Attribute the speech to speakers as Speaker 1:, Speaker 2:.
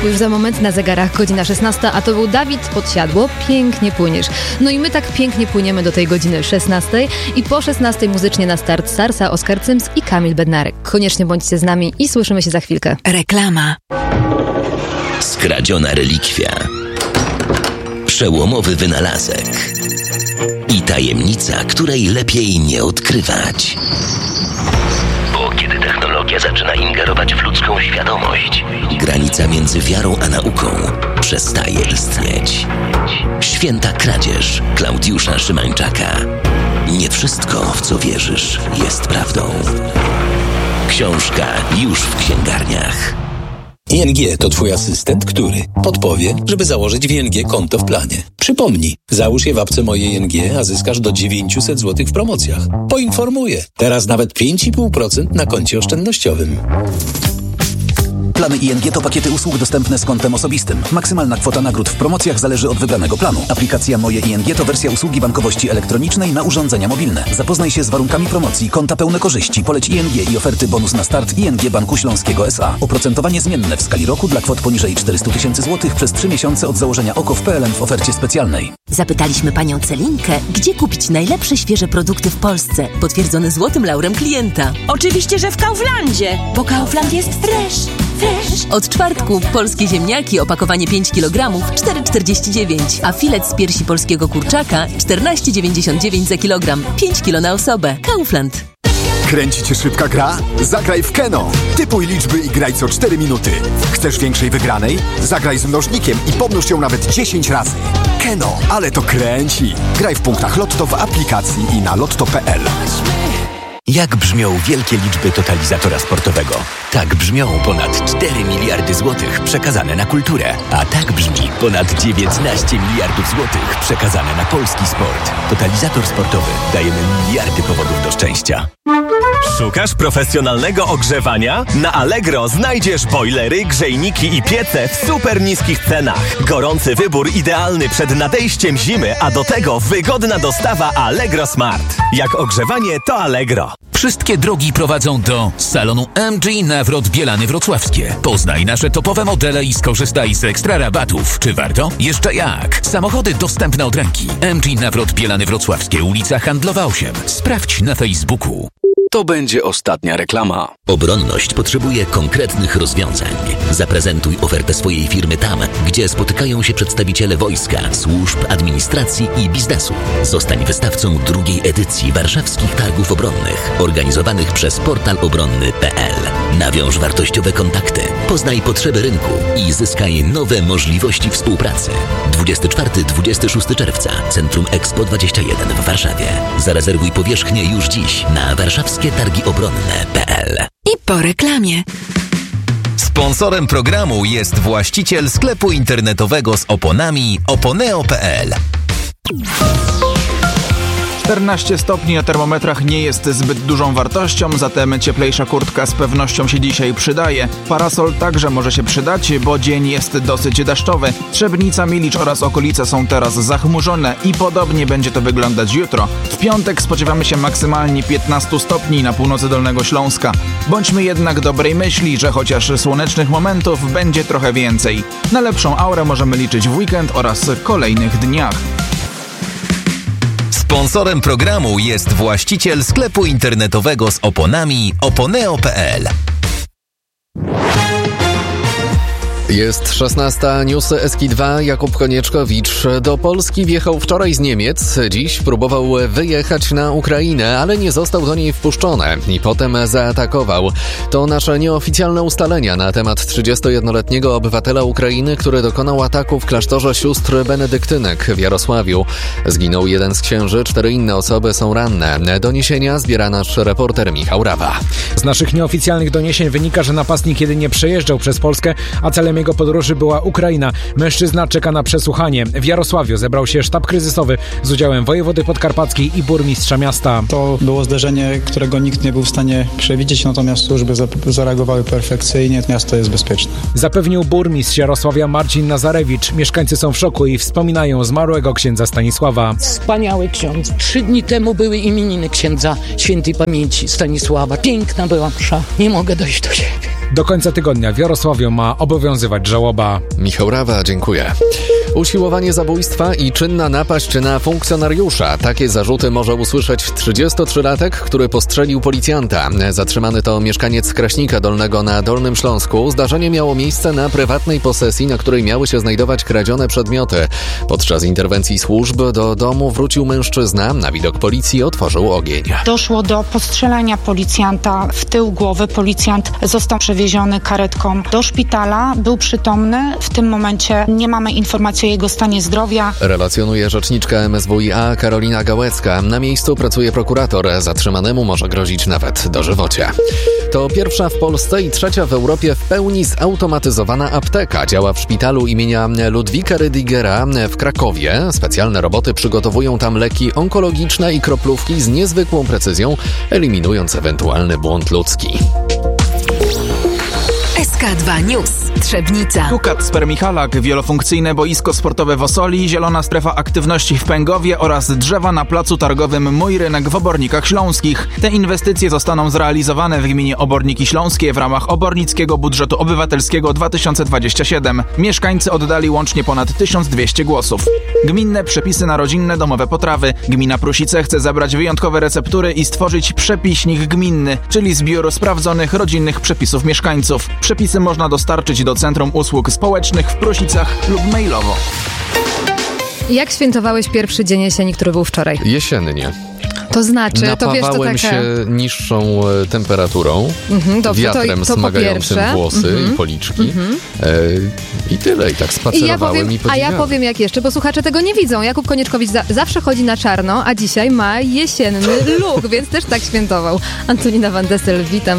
Speaker 1: Już za moment na zegarach godzina 16, a to był Dawid Podsiadło. Pięknie płyniesz. No i my tak pięknie płyniemy do tej godziny 16 i po 16 muzycznie na start Sarsa, Oskar Cyms i Kamil Bednarek. Koniecznie bądźcie z nami i słyszymy się za chwilkę.
Speaker 2: Reklama.
Speaker 3: Skradziona relikwia. Przełomowy wynalazek. I tajemnica, której lepiej nie odkrywać. Bo kiedy technologia zaczyna ingerować w ludzką świadomość, granica między wiarą a nauką przestaje istnieć. Święta kradzież Klaudiusza Szymańczaka. Nie wszystko, w co wierzysz, jest prawdą. Książka już w księgarniach.
Speaker 4: ING to Twój asystent, który podpowie, żeby założyć w ING konto w planie. Przypomnij, załóż je w apce Moje ING, a zyskasz do 900 zł w promocjach. Poinformuję, teraz nawet 5,5% na koncie oszczędnościowym.
Speaker 5: Plany ING to pakiety usług dostępne z kontem osobistym. Maksymalna kwota nagród w promocjach zależy od wybranego planu. Aplikacja Moje ING to wersja usługi bankowości elektronicznej na urządzenia mobilne. Zapoznaj się z warunkami promocji, konta pełne korzyści, poleć ING i oferty bonus na start ING Banku Śląskiego S.A. Oprocentowanie zmienne w skali roku dla kwot poniżej 400 000 zł przez 3 miesiące od założenia OKO w PLN w ofercie specjalnej.
Speaker 2: Zapytaliśmy panią Celinkę, gdzie kupić najlepsze świeże produkty w Polsce, potwierdzone złotym laurem klienta.
Speaker 6: Oczywiście, że w Kauflandzie, bo Kaufland jest fresh.
Speaker 2: Od czwartku polskie ziemniaki, opakowanie 5 kg, 4,49, a filet z piersi polskiego kurczaka 14,99 za kilogram, 5 kg na osobę. Kaufland.
Speaker 7: Kręci cię szybka gra? Zagraj w Keno. Typuj liczby i graj co 4 minuty. Chcesz większej wygranej? Zagraj z mnożnikiem i pomnóż ją nawet 10 razy. Keno, ale to kręci. Graj w punktach Lotto w aplikacji i na lotto.pl.
Speaker 3: Jak brzmią wielkie liczby totalizatora sportowego? Tak brzmią ponad 4 miliardy złotych przekazane na kulturę. A tak brzmi ponad 19 miliardów złotych przekazane na polski sport. Totalizator sportowy. Dajemy miliardy powodów do szczęścia.
Speaker 8: Szukasz profesjonalnego ogrzewania? Na Allegro znajdziesz bojlery, grzejniki i piece w super niskich cenach. Gorący wybór idealny przed nadejściem zimy, a do tego wygodna dostawa Allegro Smart. Jak ogrzewanie to Allegro.
Speaker 9: Wszystkie drogi prowadzą do salonu MG Nawrot Bielany Wrocławskie. Poznaj nasze topowe modele i skorzystaj z ekstra rabatów. Czy warto? Jeszcze jak! Samochody dostępne od ręki. MG Nawrot Bielany Wrocławskie, ulica Handlowa 8. Sprawdź na Facebooku.
Speaker 10: To będzie ostatnia reklama.
Speaker 3: Obronność potrzebuje konkretnych rozwiązań. Zaprezentuj ofertę swojej firmy tam, gdzie spotykają się przedstawiciele wojska, służb, administracji i biznesu. Zostań wystawcą drugiej edycji warszawskich targów obronnych, organizowanych przez portal obronny.pl. Nawiąż wartościowe kontakty, poznaj potrzeby rynku i zyskaj nowe możliwości współpracy. 24-26 czerwca, Centrum Expo 21 w Warszawie. Zarezerwuj powierzchnię już dziś na warszawskietargiobronne.pl.
Speaker 2: I po reklamie.
Speaker 9: Sponsorem programu jest właściciel sklepu internetowego z oponami oponeo.pl.
Speaker 11: 14 stopni na termometrach nie jest zbyt dużą wartością, zatem cieplejsza kurtka z pewnością się dzisiaj przydaje. Parasol także może się przydać, bo dzień jest dosyć deszczowy. Trzebnica, Milicz oraz okolice są teraz zachmurzone i podobnie będzie to wyglądać jutro. W piątek spodziewamy się maksymalnie 15 stopni na północy Dolnego Śląska. Bądźmy jednak dobrej myśli, że chociaż słonecznych momentów będzie trochę więcej. Na lepszą aurę możemy liczyć w weekend oraz kolejnych dniach.
Speaker 9: Sponsorem programu jest właściciel sklepu internetowego z oponami oponeo.pl.
Speaker 10: Jest 16, newsy Eski2. Jakub Konieczkowicz do Polski wjechał wczoraj z Niemiec. Dziś próbował wyjechać na Ukrainę, ale nie został do niej wpuszczony i potem zaatakował. To nasze nieoficjalne ustalenia na temat 31-letniego obywatela Ukrainy, który dokonał ataku w klasztorze sióstr benedyktynek w Jarosławiu. Zginął jeden z księży, 4 inne osoby są ranne. Doniesienia zbiera nasz reporter Michał Rawa.
Speaker 12: Z naszych nieoficjalnych doniesień wynika, że napastnik jedynie przejeżdżał przez Polskę, a celem jego podróży była Ukraina. Mężczyzna czeka na przesłuchanie. W Jarosławiu zebrał się sztab kryzysowy z udziałem wojewody podkarpackiej i burmistrza miasta.
Speaker 13: To było zdarzenie, którego nikt nie był w stanie przewidzieć, natomiast służby zareagowały perfekcyjnie. Miasto jest bezpieczne.
Speaker 12: Zapewnił burmistrz Jarosławia Marcin Nazarewicz. Mieszkańcy są w szoku i wspominają zmarłego księdza Stanisława.
Speaker 14: Wspaniały ksiądz. 3 dni temu były imieniny księdza świętej pamięci Stanisława. Piękna była msza. Nie mogę dojść do siebie.
Speaker 12: Do końca tygodnia w Jarosławiu ma obowiązywać żałoba.
Speaker 10: Michał Rawa, dziękuję. Usiłowanie zabójstwa i czynna napaść na funkcjonariusza. Takie zarzuty może usłyszeć 33-latek, który postrzelił policjanta. Zatrzymany to mieszkaniec Kraśnika Dolnego na Dolnym Śląsku. Zdarzenie miało miejsce na prywatnej posesji, na której miały się znajdować kradzione przedmioty. Podczas interwencji służb do domu wrócił mężczyzna. Na widok policji otworzył ogień.
Speaker 15: Doszło do postrzelenia policjanta w tył głowy. Policjant został przewieziony karetką do szpitala. Był przytomny. W tym momencie nie mamy informacji o jego stanie zdrowia.
Speaker 10: Relacjonuje rzeczniczka MSWiA Karolina Gałecka. Na miejscu pracuje prokurator. Zatrzymanemu może grozić nawet dożywocie. To pierwsza w Polsce i trzecia w Europie w pełni zautomatyzowana apteka. Działa w szpitalu imienia Ludwika Rüdigera w Krakowie. Specjalne roboty przygotowują tam leki onkologiczne i kroplówki z niezwykłą precyzją, eliminując ewentualny błąd ludzki.
Speaker 2: SK2 News. Trzebnica.
Speaker 11: Tu Kacper Michalak, wielofunkcyjne boisko sportowe w Osoli, zielona strefa aktywności w Pęgowie oraz drzewa na placu targowym Mój Rynek w Obornikach Śląskich. Te inwestycje zostaną zrealizowane w gminie Oborniki Śląskie w ramach Obornickiego Budżetu Obywatelskiego 2027. Mieszkańcy oddali łącznie ponad 1200 głosów. Gminne przepisy na rodzinne domowe potrawy. Gmina Prusice chce zebrać wyjątkowe receptury i stworzyć przepiśnik gminny, czyli zbiór sprawdzonych rodzinnych przepisów mieszkańców. Przepisy można dostarczyć do Centrum Usług Społecznych w Prusicach lub mailowo.
Speaker 1: Jak świętowałeś pierwszy dzień jesieni, który był wczoraj?
Speaker 10: Jesiennie.
Speaker 1: To znaczy,
Speaker 10: napawałem się niższą temperaturą,
Speaker 1: dobrze,
Speaker 10: wiatrem
Speaker 1: to
Speaker 10: smagającym włosy i policzki. I tyle. I tak spacerowałem i podziwiałem.
Speaker 1: A ja powiem jak jeszcze, bo słuchacze tego nie widzą. Jakub Konieczkowicz zawsze chodzi na czarno, a dzisiaj ma jesienny look, więc też tak świętował. Antonina Van Dessel, witam.